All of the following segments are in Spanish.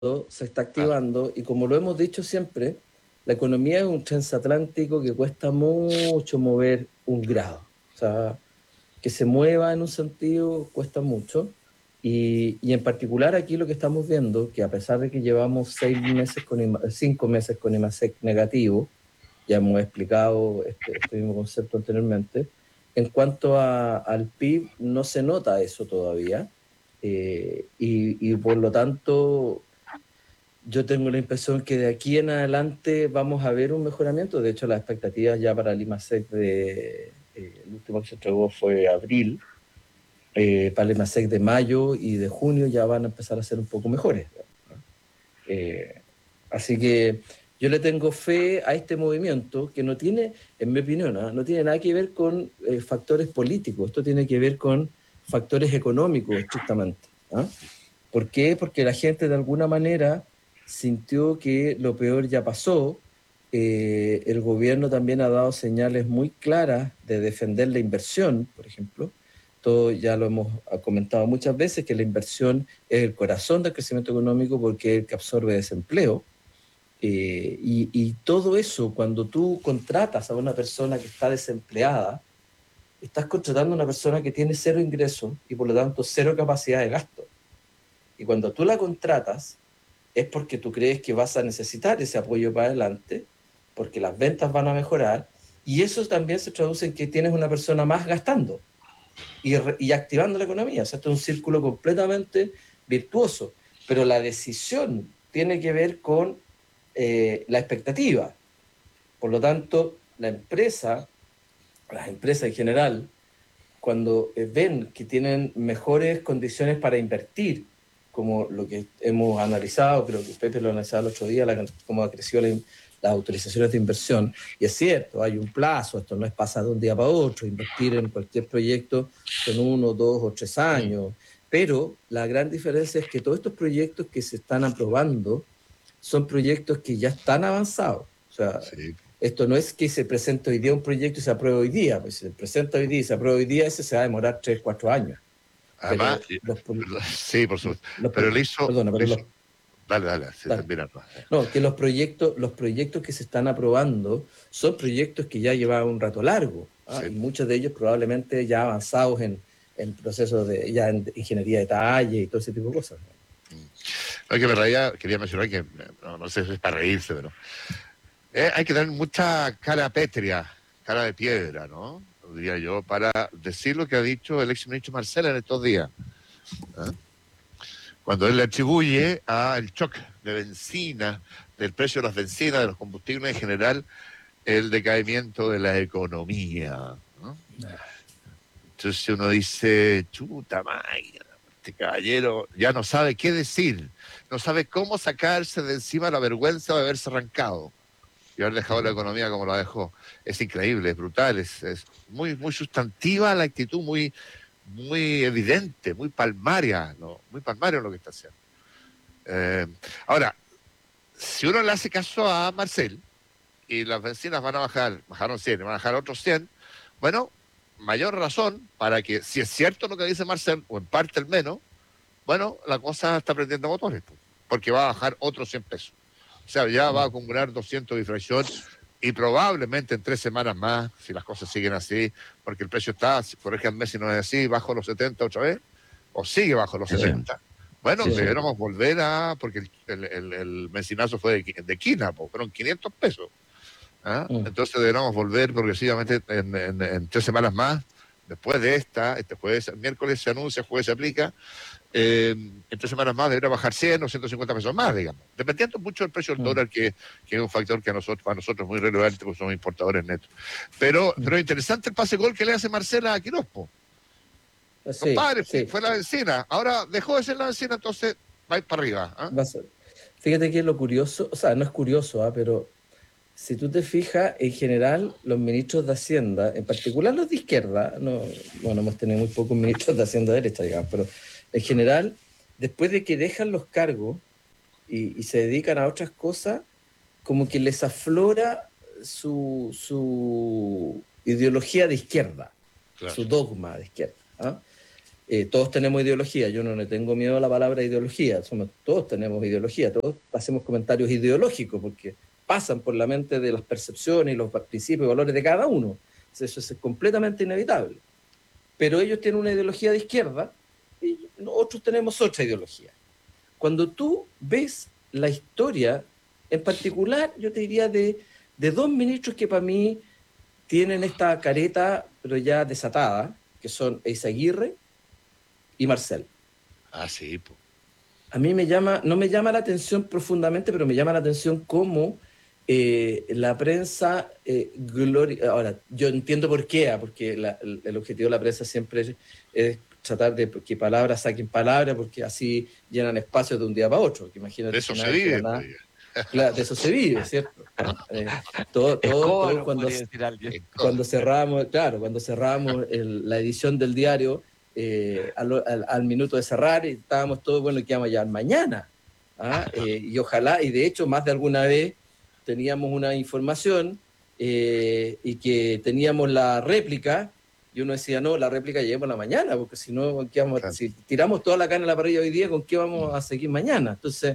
se está Claro. activando y como lo hemos dicho siempre, la economía es un transatlántico que cuesta mucho mover un grado. O sea, que se mueva en un sentido cuesta mucho. Y en particular aquí lo que estamos viendo, que a pesar de que llevamos 5 meses con IMASEC negativo, ya hemos explicado este mismo concepto anteriormente, en cuanto al PIB no se nota eso todavía. Y por lo tanto yo tengo la impresión que de aquí en adelante vamos a ver un mejoramiento. De hecho, las expectativas ya para el IMASEC el último que se entregó fue abril. Para el IMASEC de mayo y de junio ya van a empezar a ser un poco mejores. Eh, Así que yo le tengo fe a este movimiento que no tiene, en mi opinión, no tiene nada que ver con factores políticos. Esto tiene que ver con factores económicos estrictamente. ¿Ah? ¿Por qué? Porque la gente de alguna manera sintió que lo peor ya pasó. El gobierno también ha dado señales muy claras de defender la inversión, por ejemplo. Todo ya lo hemos comentado muchas veces, que la inversión es el corazón del crecimiento económico porque es el que absorbe desempleo. Y todo eso, cuando tú contratas a una persona que está desempleada, estás contratando a una persona que tiene cero ingresos y por lo tanto cero capacidad de gasto. Y cuando tú la contratas, es porque tú crees que vas a necesitar ese apoyo para adelante, porque las ventas van a mejorar, y eso también se traduce en que tienes una persona más gastando y activando la economía. O sea, esto es un círculo completamente virtuoso, pero la decisión tiene que ver con la expectativa. Por lo tanto, las empresas en general, cuando ven que tienen mejores condiciones para invertir, como lo que hemos analizado, creo que Pepe lo analizaba el otro día, cómo ha crecido las autorizaciones de inversión, y es cierto, hay un plazo, esto no es pasar de un día para otro, invertir en cualquier proyecto son 1, 2 o 3 años, pero la gran diferencia es que todos estos proyectos que se están aprobando son proyectos que ya están avanzados. O sea, Sí. esto no es que se presente hoy día un proyecto y se apruebe hoy día, pues si se presenta hoy día y se aprueba hoy día, ese se va a demorar 3, 4 años. Además, Pero sí, por supuesto. los Pero le hizo, perdona, le pero hizo, dale, se dale. termina. No, que los proyectos que se están aprobando son proyectos que ya llevan un rato largo, ¿ah? Sí. Y muchos de ellos probablemente ya avanzados en procesos ya en ingeniería de detalle y todo ese tipo de cosas. No, que me reía, quería mencionar que, no sé si es para reírse, pero hay que tener mucha cara pétrea, cara de piedra, ¿no? Diría yo, para decir lo que ha dicho el exministro Marcela en estos días. ¿Eh? Cuando él le atribuye al shock de benzina, del precio de las bencinas, de los combustibles en general, el decaimiento de la economía, ¿no? Entonces uno dice, chuta máquina, este caballero ya no sabe qué decir, no sabe cómo sacarse de encima la vergüenza de haberse arrancado y haber dejado la economía como la dejó. Es increíble, es brutal, es muy, muy sustantiva la actitud, muy, muy evidente, muy palmaria, ¿no? Muy palmario lo que está haciendo. Ahora, si uno le hace caso a Marcel y las bencinas van a bajar, bajaron 100, van a bajar otros 100, bueno, mayor razón para que, si es cierto lo que dice Marcel, o en parte al menos, bueno, la cosa está prendiendo motores, porque va a bajar otros 100 pesos. O sea, ya va a acumular 200 de inflación y probablemente en 3 semanas más, si las cosas siguen así, porque el precio está, corríjanme si no es así, bajo los 70 otra vez, o sigue bajo los Sí, 70. Bueno, sí, sí. deberíamos volver porque el mencinazo fue de quina, fueron 500 pesos. ¿Ah? Entonces deberíamos volver progresivamente en 3 semanas más, después de este jueves, el miércoles se anuncia, jueves se aplica, en 3 semanas más debería bajar 100 o 150 pesos más, digamos, dependiendo mucho del precio del dólar, que es un factor que para nosotros es muy relevante porque somos importadores netos. Pero es interesante el pase gol que le hace Marcela a Quirospo. Sí, Compadre, sí. fue la vecina, ahora dejó de ser la vecina, entonces va a ir para arriba. ¿Ah? Fíjate que lo curioso, o sea, no es curioso, pero si tú te fijas, en general, los ministros de Hacienda, en particular los de izquierda, no, bueno, hemos tenido muy pocos ministros de Hacienda de derecha, digamos, pero en general, después de que dejan los cargos y se dedican a otras cosas, como que les aflora su ideología de izquierda, Claro. su dogma de izquierda. ¿Ah? Todos tenemos ideología, yo no le tengo miedo a la palabra ideología, todos tenemos ideología, todos hacemos comentarios ideológicos porque pasan por la mente de las percepciones y los principios y valores de cada uno. Eso es completamente inevitable. Pero ellos tienen una ideología de izquierda y nosotros tenemos otra ideología. Cuando tú ves la historia, en particular, yo te diría de dos ministros que para mí tienen esta careta, pero ya desatada, que son Eizaguirre y Marcel. Ah, sí, pues. A mí no me llama la atención profundamente, pero me llama la atención cómo la prensa ahora, yo entiendo por qué, porque el objetivo de la prensa siempre es tratar de que palabras saquen palabras, porque así llenan espacios de un día para otro. Que imagínate, De eso se vive, pues. Claro, de eso se vive, ¿cierto? Todo cuando cerramos, claro, cuando cerramos la edición del diario, al minuto de cerrar, estábamos todos, bueno, que vamos a llegar mañana. Y ojalá, y de hecho, más de alguna vez teníamos una información y que teníamos la réplica, y uno decía, no, la réplica llevémosla mañana, porque si no, Claro. si tiramos toda la carne a la parrilla hoy día, ¿con qué vamos a seguir mañana? Entonces,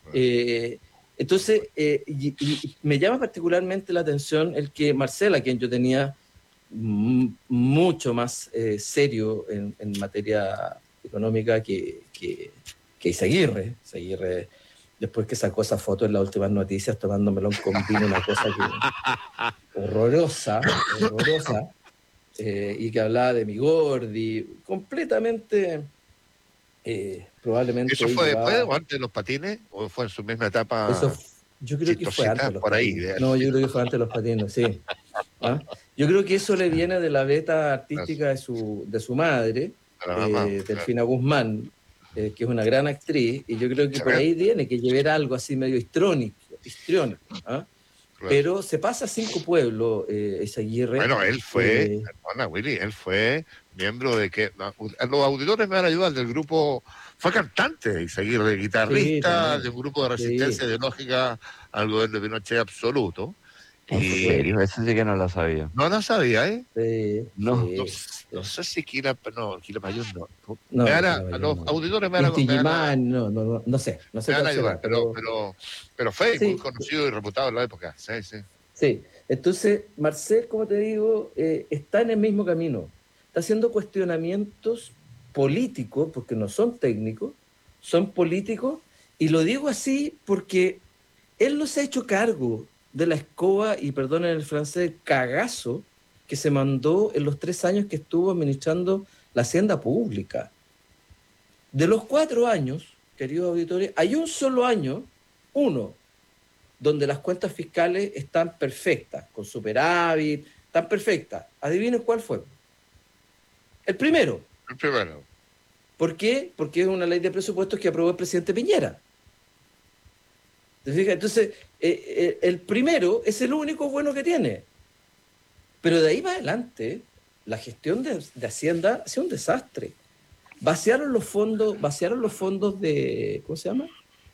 y me llama particularmente la atención el que Marcela, a quien yo tenía mucho más serio en materia económica que Eizaguirre. Eizaguirre, después que sacó esa foto en las últimas noticias tomándomelo con vino, una cosa que horrorosa, y que hablaba de mi Gordi, completamente... probablemente ¿Eso fue después o antes de los patines? ¿O fue en su misma etapa yo creo que fue antes de los por ahí? patines. No, yo creo que fue antes de los patines, sí. Yo creo que eso le viene de la beta artística de su madre, Delfina Guzmán, que es una gran actriz, y yo creo que por ahí tiene que llevar algo así medio histriónico. Pero se pasa a 5 pueblos, Eizaguirre. Bueno, él fue, perdona, Willy, él fue miembro de que, los auditores me van a ayudar, del grupo, fue cantante y seguir de guitarrista, de un grupo de resistencia ideológica al gobierno de Pinochet absoluto. ¿En serio? Eso sí que no lo sabía. No lo sabía, ¿eh? No. No sé si Kila Mayor no. No, los auditores me van a... no sé. Me van a ayudar, pero fue muy conocido y reputado en la época. Sí, entonces Marcel, como te digo, está en el mismo camino. Está haciendo cuestionamientos políticos, porque no son técnicos, son políticos, y lo digo así porque él no se ha hecho cargo de la escoba, y perdonen el francés, cagazo, que se mandó en los 3 años que estuvo administrando la hacienda pública. De los 4 años, queridos auditores, hay un solo año, donde las cuentas fiscales están perfectas, con superávit, están perfectas. Adivinen cuál fue. El primero. ¿Por qué? Porque es una ley de presupuestos que aprobó el presidente Piñera. ¿Te fijas? Entonces, el primero es el único bueno que tiene. Pero de ahí para adelante, la gestión de Hacienda ha sido un desastre. Vaciaron los fondos de, ¿cómo se llama?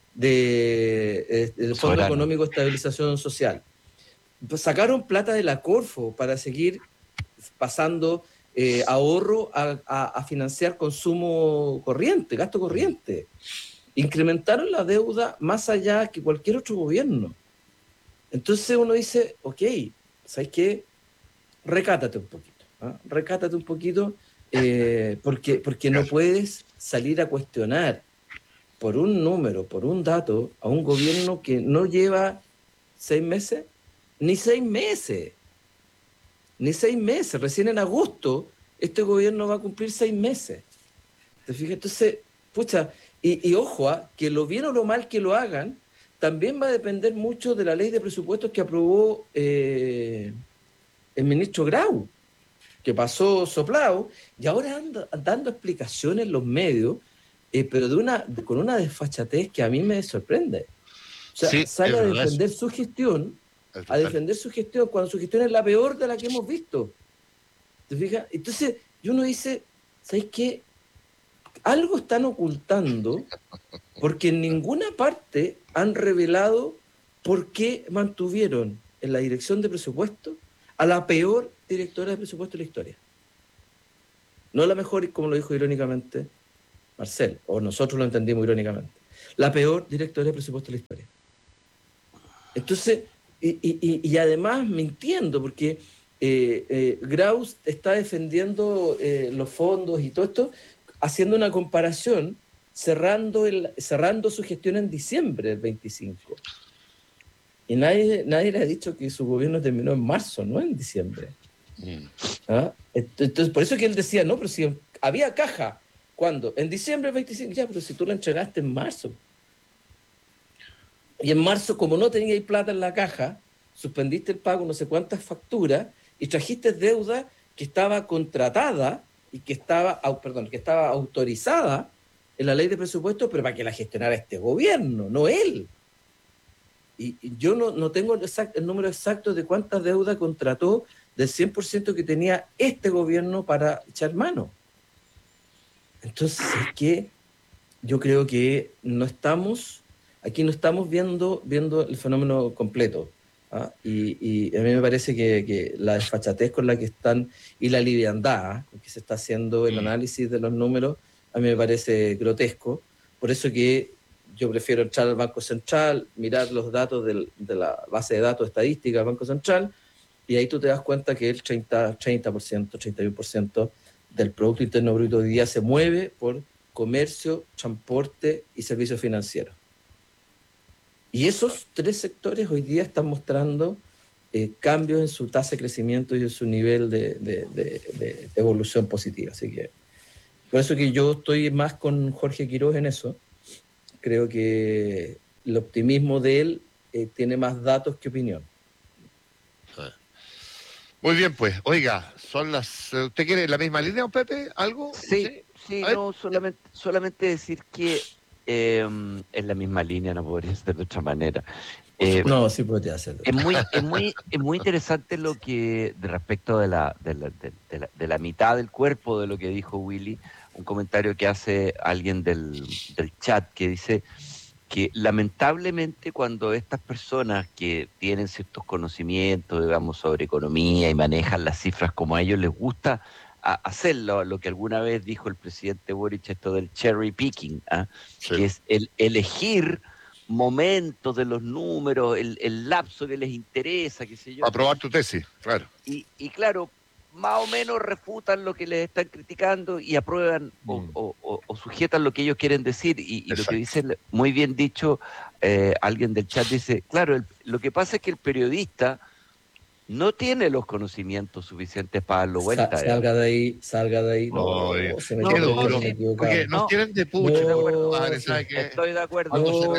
Del Fondo Económico de Estabilización Social. Pues sacaron plata de la Corfo para seguir pasando ahorro a financiar consumo corriente, gasto corriente. Incrementaron la deuda más allá que cualquier otro gobierno. Entonces uno dice, ok, ¿sabes qué? Recátate un poquito, porque no puedes salir a cuestionar por un número, por un dato, a un gobierno que no lleva 6 meses, ni 6 meses. Recién en agosto este gobierno va a cumplir 6 meses. ¿Te fijas? Entonces, pucha, y ojo, que lo bien o lo mal que lo hagan, también va a depender mucho de la ley de presupuestos que aprobó el ministro Grau, que pasó soplado, y ahora anda dando explicaciones en los medios, pero con una desfachatez que a mí me sorprende. O sea, sale a defender su gestión, cuando su gestión es la peor de la que hemos visto. ¿Te fijas? Entonces, y uno dice, ¿sabes qué? Algo están ocultando, porque en ninguna parte han revelado por qué mantuvieron en la dirección de presupuesto a la peor directora de presupuesto de la historia. No la mejor, como lo dijo irónicamente Marcel, o nosotros lo entendimos irónicamente. La peor directora de presupuesto de la historia. Entonces, y además mintiendo, porque Graus está defendiendo los fondos y todo esto, haciendo una comparación, cerrando su gestión en diciembre del 25. Y nadie le ha dicho que su gobierno terminó en marzo, no en diciembre. ¿Ah? Entonces, por eso que él decía, no, pero si había caja, ¿cuándo? En diciembre del 25, ya, pero si tú la entregaste en marzo. Y en marzo, como no teníais plata en la caja, suspendiste el pago no sé cuántas facturas y trajiste deuda que estaba contratada y que estaba autorizada en la ley de presupuesto, pero para que la gestionara este gobierno, no él. Y yo no tengo el número exacto de cuántas deudas contrató del 100% que tenía este gobierno para echar mano. Entonces, es que yo creo que aquí no estamos viendo el fenómeno completo. ¿Ah? Y a mí me parece que la desfachatez con la que están y la liviandad con que se está haciendo el análisis de los números, a mí me parece grotesco. Por eso que yo prefiero entrar al Banco Central, mirar los datos de la base de datos estadística del Banco Central, y ahí tú te das cuenta que el 30%, 31% del Producto Interno Bruto hoy día se mueve por comercio, transporte y servicios financieros. Y esos tres sectores hoy día están mostrando cambios en su tasa de crecimiento y en su nivel de evolución positiva. Así que, por eso que yo estoy más con Jorge Quiroz en eso. Creo que el optimismo de él tiene más datos que opinión. Muy bien, pues. Oiga, ¿usted quiere la misma línea, don Pepe? ¿Algo? Sí, no, solamente decir que es la misma línea, no podría ser de otra manera. No, sí podría hacerlo. Es muy interesante lo que, respecto de la mitad del cuerpo de lo que dijo Willy, un comentario que hace alguien del chat que dice que lamentablemente cuando estas personas que tienen ciertos conocimientos, digamos, sobre economía y manejan las cifras como a ellos les gusta hacerlo, lo que alguna vez dijo el presidente Boric, esto del cherry picking, sí, que es el elegir momentos de los números, el lapso que les interesa, qué sé yo. Aprobar tu tesis, claro. Y claro, más o menos refutan lo que les están criticando y aprueban o sujetan lo que ellos quieren decir. Y lo que dice, muy bien dicho, alguien del chat dice, claro, lo que pasa es que el periodista no tiene los conocimientos suficientes para darlo vuelta. Salga de ahí. Porque nos tienen de pucho. Estoy de acuerdo.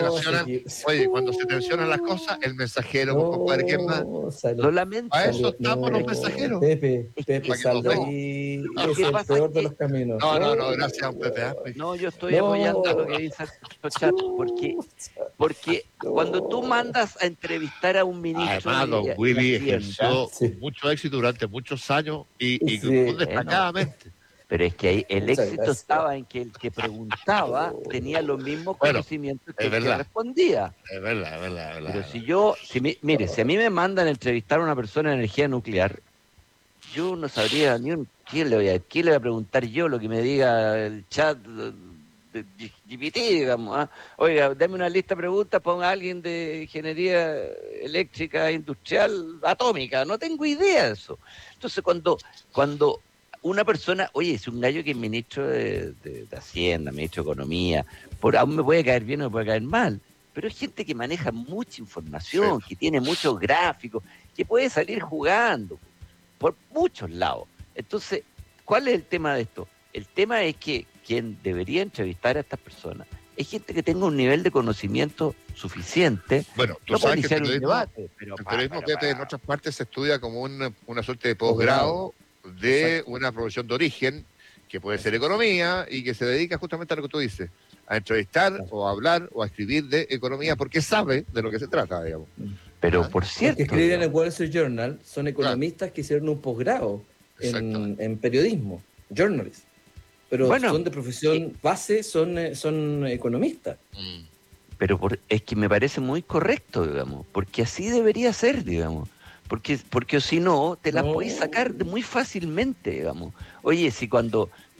Cuando se tensionan las cosas, el mensajero, compadre, ¿qué más? Lo lamento. A eso estamos los mensajeros. Pepe, salga ahí. Es el peor de los caminos. No, gracias, Pepe. No, yo estoy apoyando lo que dice el chat, porque cuando tú mandas a entrevistar a un ministro... Además, don Willy ejerció con mucho éxito durante muchos años y destacadamente. Pero es que ahí el éxito estaba en que el que preguntaba tenía los mismos conocimientos que el que respondía. Es verdad. Pero si a mí me mandan a entrevistar a una persona de energía nuclear, yo no sabría ¿quién le voy a preguntar yo lo que me diga el chat de GPT, digamos? Oiga, dame una lista de preguntas, ponga a alguien de ingeniería eléctrica, industrial, atómica. No tengo idea de eso. Entonces, cuando una persona, oye, si un gallo que es ministro de Hacienda, ministro de Economía, aún me puede caer bien o me puede caer mal, pero es gente que maneja mucha información, que tiene muchos gráficos, que puede salir jugando por muchos lados. Entonces, ¿cuál es el tema de esto? El tema es que quien debería entrevistar a estas personas es gente que tenga un nivel de conocimiento suficiente. Bueno, tú sabes que el periodismo en otras partes se estudia como una suerte de posgrado de una profesión de origen, que puede ser economía, y que se dedica justamente a lo que tú dices, a entrevistar o a hablar o a escribir de economía, porque sabe de lo que se trata, digamos. Pero por cierto... Los que escriben en el Wall Street Journal son economistas que hicieron un posgrado en periodismo, journalists. Pero son de profesión base, son economistas. Pero es que me parece muy correcto, digamos, porque así debería ser, digamos. Porque si no, te la podés sacar muy fácilmente, digamos. Oye, si cuando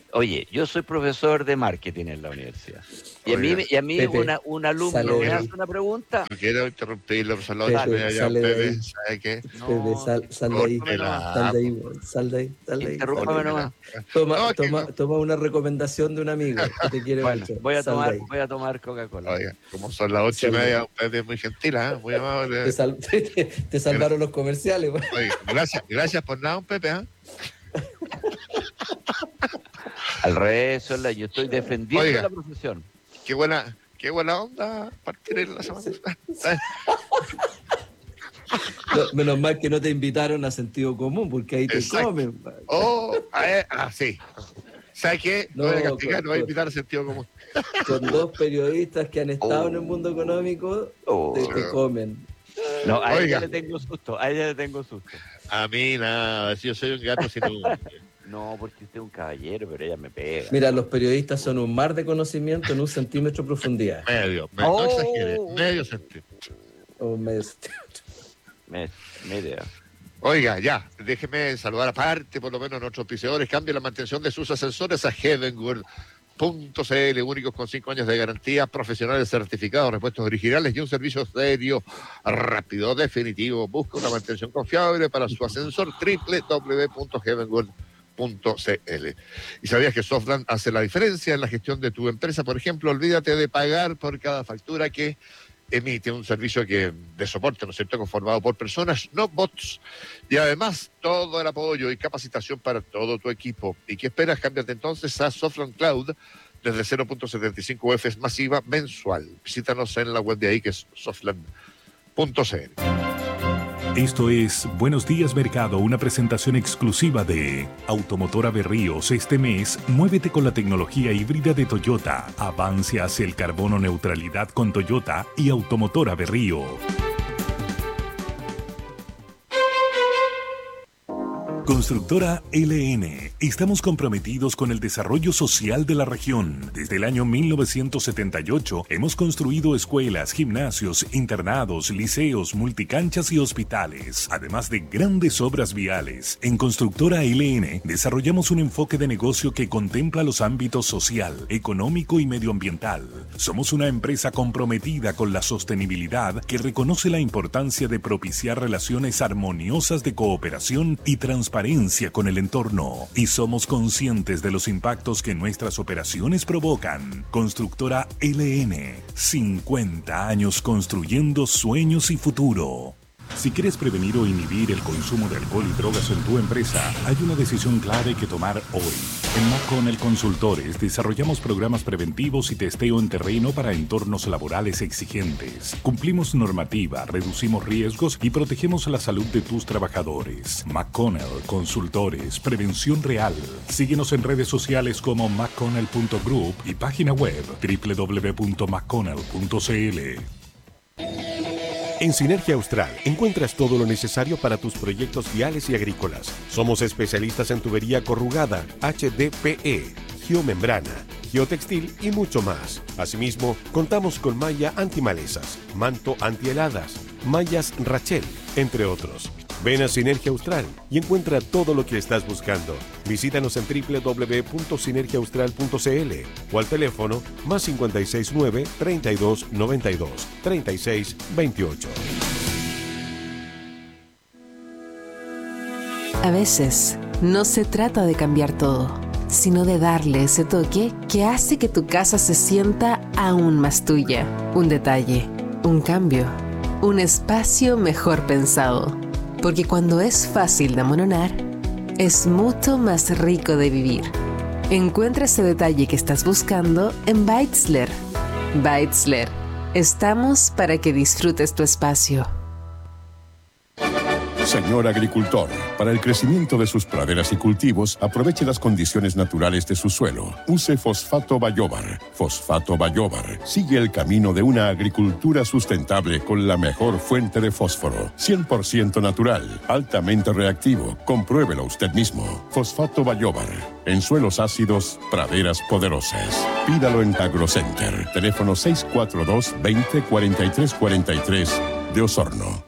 Oye, yo soy profesor de marketing en la universidad. Y a mí Pepe, un alumno sale me de hace ahí. una pregunta. No quiero interrumpirlo, pero son las Pepe, 8:30 ya, sale de Pepe, ahí. ¿sabe qué? Pepe, sal de ahí. Córtela, Sal de ahí, weón. Sal de ahí. Interrúmpame nomás. Toma, No, toma una recomendación de un amigo que te quiere Bueno, mucho. voy a Sal de ahí. tomar Coca-Cola. Oiga, como son las 8:30, usted es muy gentil, muy amable. Te salvaron los comerciales, weón. Oiga, gracias por nada, Pepe, Al revés, yo estoy defendiendo Oiga. la profesión. Qué buena onda partir en la semana. Menos mal que no te invitaron a Sentido Común, porque ahí te Exacto. comen. Sí. ¿Sabes qué? No No, voy a castigar, no voy a con- invitar al sentido común. Con dos periodistas que han estado en el mundo económico, te comen. No, a ella Oiga. le tengo susto, A mí nada, si yo soy un gato sin un... No, porque usted es un caballero, pero ella me pega. Mira, los periodistas son un mar de conocimiento en 1 centímetro de profundidad. No exagere, medio centímetro. O medio Mira. Oiga, ya, déjeme saludar aparte, por lo menos a nuestros auspiciadores. Cambie la mantención de sus ascensores a Heavenworld.cl, únicos con 5 años de garantía, profesionales certificados, repuestos originales y un servicio serio, rápido, definitivo. Busca una mantención confiable para su ascensor, www.heavenworld.cl. ¿Y sabías que Softland hace la diferencia en la gestión de tu empresa? Por ejemplo, olvídate de pagar por cada factura que emite, un servicio de soporte, ¿no es cierto?, conformado por personas, no bots, y además todo el apoyo y capacitación para todo tu equipo. ¿Y qué esperas? Cámbiate entonces a Softland Cloud desde 0.75 UF masiva mensual. Visítanos en la web de ahí, que es softland.cl. Esto es Buenos Días Mercado, una presentación exclusiva de Automotora Berríos. Este mes, muévete con la tecnología híbrida de Toyota. Avance hacia el carbono neutralidad con Toyota y Automotora Berrío. Constructora LN. Estamos comprometidos con el desarrollo social de la región. Desde el año 1978 hemos construido escuelas, gimnasios, internados, liceos, multicanchas y hospitales, además de grandes obras viales. En Constructora LN desarrollamos un enfoque de negocio que contempla los ámbitos social, económico y medioambiental. Somos una empresa comprometida con la sostenibilidad que reconoce la importancia de propiciar relaciones armoniosas de cooperación y transparencia con el entorno, y somos conscientes de los impactos que nuestras operaciones provocan. Constructora LN, 50 años construyendo sueños y futuro. Si quieres prevenir o inhibir el consumo de alcohol y drogas en tu empresa, hay una decisión clave que tomar hoy. En McConnell Consultores desarrollamos programas preventivos y testeo en terreno para entornos laborales exigentes. Cumplimos normativa, reducimos riesgos y protegemos la salud de tus trabajadores. McConnell Consultores, prevención real. Síguenos en redes sociales como mcconnell.group y página web www.mcconnell.cl. En Sinergia Austral encuentras todo lo necesario para tus proyectos viales y agrícolas. Somos especialistas en tubería corrugada, HDPE, geomembrana, geotextil y mucho más. Asimismo, contamos con malla antimalezas, manto antiheladas, mallas Rachel, entre otros. Ven a Sinergia Austral y encuentra todo lo que estás buscando. Visítanos en www.sinergiaaustral.cl o al teléfono +569 32 92 36 28. A veces, no se trata de cambiar todo, sino de darle ese toque que hace que tu casa se sienta aún más tuya. Un detalle, un cambio, un espacio mejor pensado. Porque cuando es fácil de amononar, es mucho más rico de vivir. Encuentra ese detalle que estás buscando en Beitzler. Beitzler. Estamos para que disfrutes tu espacio. Señor agricultor, para el crecimiento de sus praderas y cultivos, aproveche las condiciones naturales de su suelo. Use Fosfato Bayóvar. Fosfato Bayóvar sigue el camino de una agricultura sustentable con la mejor fuente de fósforo. 100% natural, altamente reactivo. Compruébelo usted mismo. Fosfato Bayóvar. En suelos ácidos, praderas poderosas. Pídalo en AgroCenter. Teléfono 642-20 43 43 de Osorno.